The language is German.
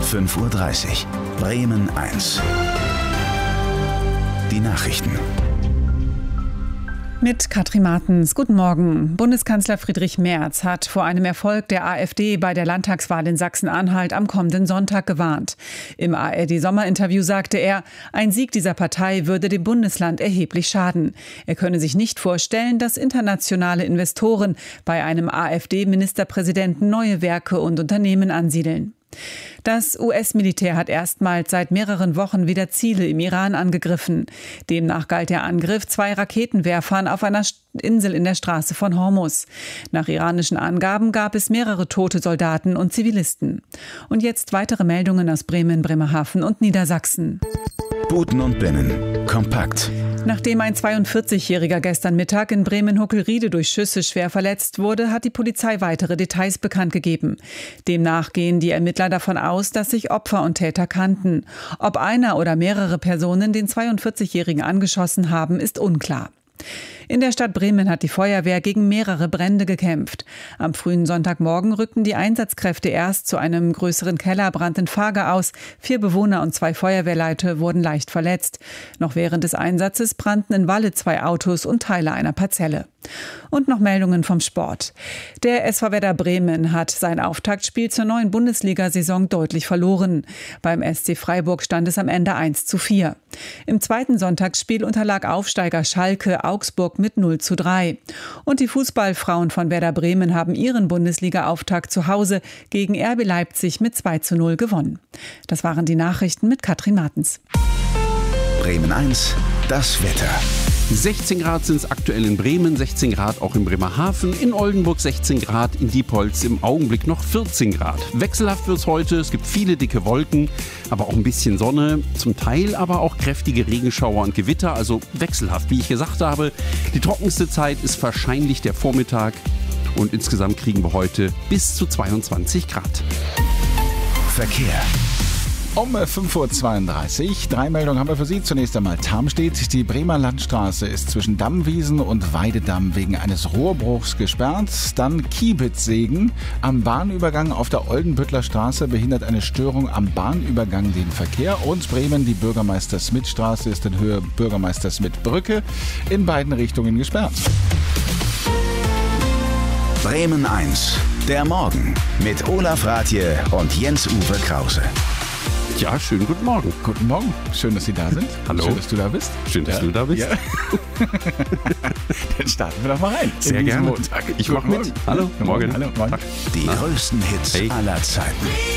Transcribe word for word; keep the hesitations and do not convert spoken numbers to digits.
fünf Uhr dreißig. Bremen eins. Die Nachrichten. Mit Katrin Martens. Guten Morgen. Bundeskanzler Friedrich Merz hat vor einem Erfolg der AfD bei der Landtagswahl in Sachsen-Anhalt am kommenden Sonntag gewarnt. Im A R D-Sommerinterview sagte er, ein Sieg dieser Partei würde dem Bundesland erheblich schaden. Er könne sich nicht vorstellen, dass internationale Investoren bei einem AfD-Ministerpräsidenten neue Werke und Unternehmen ansiedeln. Das U S-Militär hat erstmals seit mehreren Wochen wieder Ziele im Iran angegriffen. Demnach galt der Angriff zwei Raketenwerfern auf einer Insel in der Straße von Hormuz. Nach iranischen Angaben gab es mehrere tote Soldaten und Zivilisten. Und jetzt weitere Meldungen aus Bremen, Bremerhaven und Niedersachsen. Buten und Binnen. Kompakt. Nachdem ein zweiundvierzigjähriger gestern Mittag in Bremen-Huckelriede durch Schüsse schwer verletzt wurde, hat die Polizei weitere Details bekannt gegeben. Demnach gehen die Ermittler davon aus, dass sich Opfer und Täter kannten. Ob einer oder mehrere Personen den zweiundvierzigjährigen angeschossen haben, ist unklar. In der Stadt Bremen hat die Feuerwehr gegen mehrere Brände gekämpft. Am frühen Sonntagmorgen rückten die Einsatzkräfte erst zu einem größeren Kellerbrand in Fahrge aus. Vier Bewohner und zwei Feuerwehrleute wurden leicht verletzt. Noch während des Einsatzes brannten in Walle zwei Autos und Teile einer Parzelle. Und noch Meldungen vom Sport. Der S V Werder Bremen hat sein Auftaktspiel zur neuen Bundesliga-Saison deutlich verloren. Beim S C Freiburg stand es am Ende eins zu vier. Im zweiten Sonntagsspiel unterlag Aufsteiger Schalke Augsburg mit null zu drei. Und die Fußballfrauen von Werder Bremen haben ihren Bundesliga-Auftakt zu Hause gegen R B Leipzig mit zwei zu null gewonnen. Das waren die Nachrichten mit Katrin Martens. Bremen eins, das Wetter. sechzehn Grad sind es aktuell in Bremen, sechzehn Grad auch in Bremerhaven, in Oldenburg sechzehn Grad, in Diepholz im Augenblick noch vierzehn Grad. Wechselhaft wird es heute, es gibt viele dicke Wolken, aber auch ein bisschen Sonne, zum Teil aber auch kräftige Regenschauer und Gewitter, also wechselhaft, wie ich gesagt habe. Die trockenste Zeit ist wahrscheinlich der Vormittag und insgesamt kriegen wir heute bis zu zweiundzwanzig Grad. Verkehr. Um fünf Uhr zweiunddreißig. Drei Meldungen haben wir für Sie. Zunächst einmal Tarmstedt. Die Bremer Landstraße ist zwischen Dammwiesen und Weidedamm wegen eines Rohrbruchs gesperrt. Dann Kiebitzsegen. Am Bahnübergang auf der Oldenbüttler Straße behindert eine Störung am Bahnübergang den Verkehr. Und Bremen, die Bürgermeister-Smith-Straße ist in Höhe Bürgermeister-Smith-Brücke in beiden Richtungen gesperrt. Bremen eins. Der Morgen mit Olaf Rathje und Jens-Uwe Krause. Ja, schönen guten Morgen. Guten Morgen. Schön, dass Sie da sind. Hallo. Schön, dass du da bist. Schön, dass ja. du da bist. Ja. Dann starten wir doch mal rein. Sehr gerne. Montag. Ich mache mit. Hallo. Morgen. Hallo. Morgen. Die größten Hits Hey. aller Zeiten.